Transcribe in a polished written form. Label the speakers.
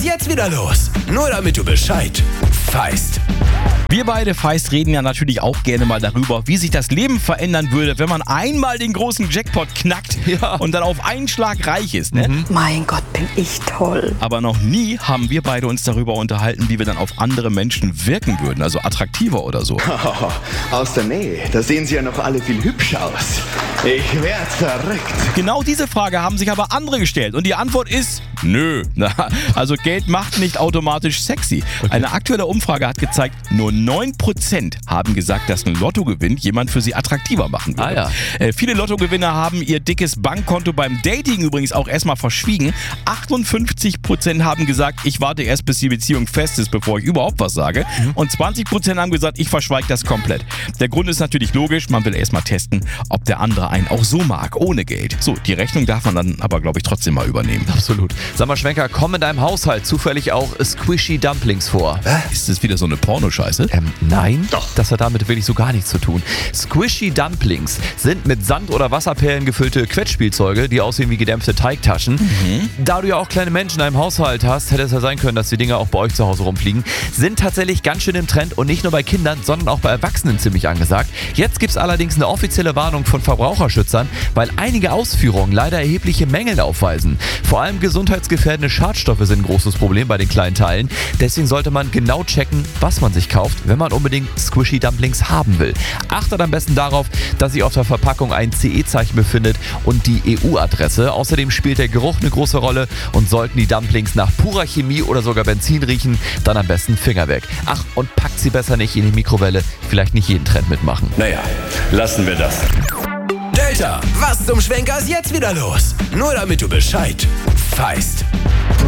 Speaker 1: jetzt wieder los. Nur damit du Bescheid weißt.
Speaker 2: Wir beide Feist reden ja natürlich auch gerne mal darüber, wie sich das Leben verändern würde, wenn man einmal den großen Jackpot knackt und dann auf einen Schlag reich ist. Ne?
Speaker 3: Mein Gott, bin ich toll.
Speaker 2: Aber noch nie haben wir beide uns darüber unterhalten, wie wir dann auf andere Menschen wirken würden, also attraktiver oder so.
Speaker 4: Aus der Nähe, da sehen sie ja noch alle viel hübscher aus. Ich werd verrückt.
Speaker 2: Genau diese Frage haben sich aber andere gestellt und die Antwort ist nö. Also Geld macht nicht automatisch sexy. Eine aktuelle Umfrage hat gezeigt, nur 9% haben gesagt, dass ein Lottogewinn jemand für sie attraktiver machen würde. Viele Lottogewinner haben ihr dickes Bankkonto beim Dating übrigens auch erstmal verschwiegen. 58% haben gesagt, ich warte erst, bis die Beziehung fest ist, bevor ich überhaupt was sage. Und 20% haben gesagt, ich verschweige das komplett. Der Grund ist natürlich logisch, man will erstmal testen, ob der andere einen auch so mag, ohne Geld. So, die Rechnung darf man dann aber, glaube ich, trotzdem mal übernehmen.
Speaker 5: Absolut. Sag mal, Schwenker, kommen in deinem Haushalt zufällig auch Squishy Dumplings vor?
Speaker 2: Ist das wieder so eine Pornoscheiße?
Speaker 5: Nein. Doch. Das hat damit wirklich so gar nichts zu tun. Squishy Dumplings sind mit Sand- oder Wasserperlen gefüllte Quetschspielzeuge, die aussehen wie gedämpfte Teigtaschen. Da du ja auch kleine Menschen in deinem Haushalt hast, hätte es ja sein können, dass die Dinger auch bei euch zu Hause rumfliegen. Sind tatsächlich ganz schön im Trend und nicht nur bei Kindern, sondern auch bei Erwachsenen ziemlich angesagt. Jetzt gibt es allerdings eine offizielle Warnung von Verbraucherschützern, weil einige Ausführungen leider erhebliche Mängel aufweisen. Vor allem gesundheitsgefährdende Schadstoffe sind ein großes Problem bei den kleinen Teilen. Deswegen sollte man genau checken, was man sich kauft, wenn man unbedingt Squishy Dumplings haben will. Achtet am besten darauf, dass sich auf der Verpackung ein CE-Zeichen befindet und die EU-Adresse. Außerdem spielt der Geruch eine große Rolle und sollten die Dumplings nach purer Chemie oder sogar Benzin riechen, dann am besten Finger weg. Ach, und packt sie besser nicht in die Mikrowelle, vielleicht nicht jeden Trend mitmachen.
Speaker 1: Naja, lassen wir das. Delta, was zum Schwenker ist jetzt wieder los? Nur damit du Bescheid weißt.